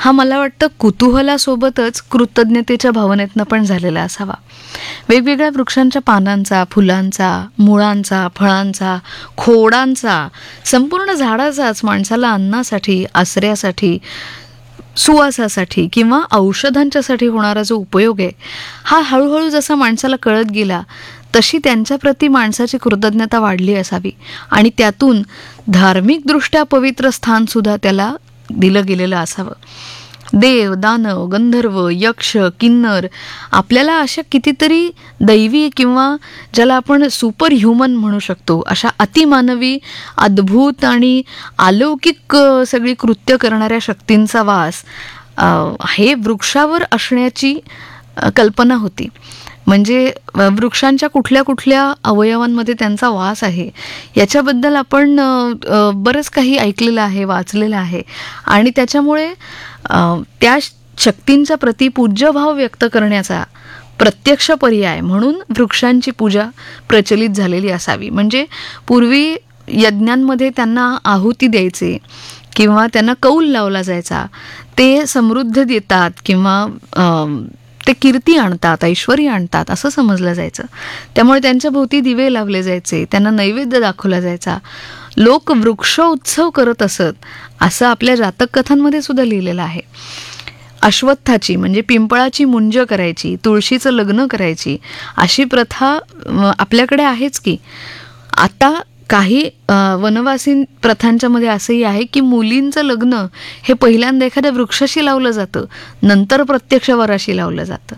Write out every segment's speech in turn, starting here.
हा मला वाटतं कुतूहलासोबतच कृतज्ञतेच्या भावनेतनं पण झालेला असावा. वेगवेगळ्या वृक्षांच्या पानांचा, फुलांचा, मुळांचा, फळांचा, खोडांचा, संपूर्ण झाडाचाच माणसाला अन्नासाठी, आश्रयासाठी, सुवासासाठी किंवा औषधांच्यासाठी होणारा जो उपयोग आहे, हा हळूहळू जसा माणसाला कळत गेला तशी त्यांच्याप्रती माणसाची कृतज्ञता वाढली असावी आणि त्यातून धार्मिकदृष्ट्या पवित्र स्थानसुद्धा त्याला दिलं गेलेलं असावं. देव, दानव, गंधर्व, यक्ष, किन्नर, आपल्याला अशा कितीतरी दैवी किंवा ज्याला आपण सुपर ह्युमन म्हणू शकतो अशा अतिमानवी, अद्भुत आणि अलौकिक सगळी कृत्य करणाऱ्या शक्तींचा वास हे वृक्षावर असण्याची कल्पना होती. म्हणजे वृक्षांच्या कुठल्या कुठल्या अवयवांमध्ये त्यांचा वास आहे याच्याबद्दल आपण बरंच काही ऐकलेलं आहे, वाचलेलं आहे आणि त्याच्यामुळे त्या शक्तींचा प्रति पूज्यभाव व्यक्त करण्याचा प्रत्यक्ष पर्याय म्हणून वृक्षांची पूजा प्रचलित झालेली असावी. म्हणजे पूर्वी यज्ञांमध्ये त्यांना आहुती द्यायचे किंवा त्यांना कौल लावला जायचा, ते समृद्ध देतात किंवा ते कीर्ती आणतात, ऐश्वर्य आणतात असं समजलं जायचं. त्यामुळे त्यांच्या भोवती दिवे लावले जायचे, त्यांना नैवेद्य दाखवला जायचा, लोक वृक्ष उत्सव करत असत असं आपल्या जातक कथांमध्ये सुद्धा लिहिलेलं आहे. अश्वत्थाची म्हणजे पिंपळाची मुंज करायची, तुळशीचं लग्न करायची अशी प्रथा आपल्याकडे आहेच की. आता काही वनवासी प्रथांच्या मध्ये असंही आहे की मुलींचं लग्न हे पहिल्यांदा एखाद्या वृक्षाशी लावलं जातं, नंतर प्रत्यक्ष वराशी लावलं जातं.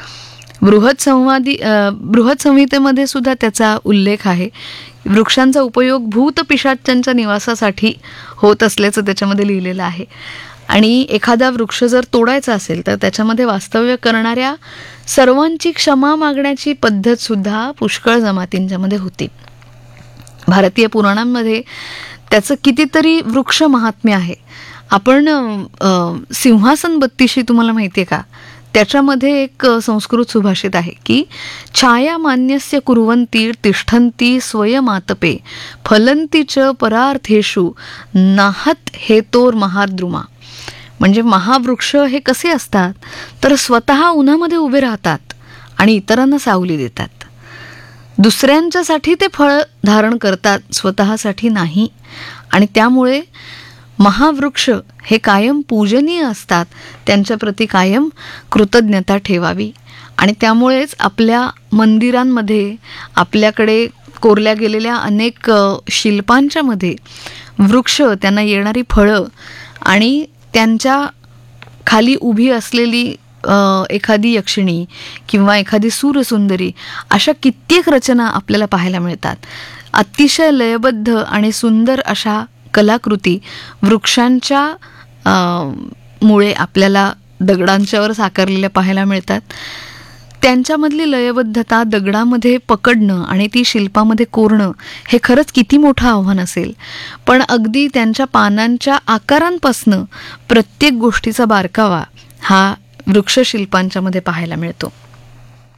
बृहत संहितेमध्ये सुद्धा त्याचा उल्लेख आहे. वृक्षांचा उपयोग भूत पिशाच्यांच्या निवासासाठी होत असल्याचं त्याच्यामध्ये लिहिलेलं आहे. आणि एखादा वृक्ष जर तोडायचा असेल तर त्याच्यामध्ये वास्तव्य करणाऱ्या सर्वांची क्षमा मागण्याची पद्धत सुद्धा पुष्कळ जमातींच्या मध्ये होती. भारतीय पुराणांमध्ये त्याचं कितीतरी वृक्ष महात्म्य आहे. आपण सिंहासन बत्तीशी तुम्हाला माहिती आहे का, त्याच्यामध्ये एक संस्कृत सुभाषित आहे की छाया मान्यस्य कुर्वन्ती तिष्ठन्ती स्वयमातपे फलन्ती च परार्थेषु नाहत हेतोर महाद्रुमा. म्हणजे महावृक्ष हे कसे असतात तर स्वतः उन्हामध्ये उभे राहतात आणि इतरांना सावली देतात. दुसऱ्यांच्यासाठी ते फळ धारण करतात, स्वतःसाठी नाही. आणि त्यामुळे महावृक्ष हे कायम पूजनीय असतात, त्यांच्याप्रती कायम कृतज्ञता ठेवावी. आणि त्यामुळेच आपल्या मंदिरांमध्ये आपल्याकडे कोरल्या गेलेल्या अनेक शिल्पांच्या मध्ये वृक्ष, त्यांना येणारी फळं आणि त्यांच्या खाली उभी असलेली एखादी यक्षिणी किंवा एखादी सूरसुंदरी अशा कित्येक रचना आपल्याला पाहायला मिळतात. अतिशय लयबद्ध आणि सुंदर अशा कलाकृती वृक्षांच्या मुळे आपल्याला दगडांच्यावर साकारलेल्या पाहायला मिळतात. त्यांच्यामधली लयबद्धता दगडामध्ये पकडणं आणि ती शिल्पामध्ये कोरणं हे खरंच किती मोठं आव्हान असेल. पण अगदी त्यांच्या पानांच्या आकारांपासनं प्रत्येक गोष्टीचा बारकावा हा वृक्षशिल्पांच्या मध्ये पाहायला मिळतो.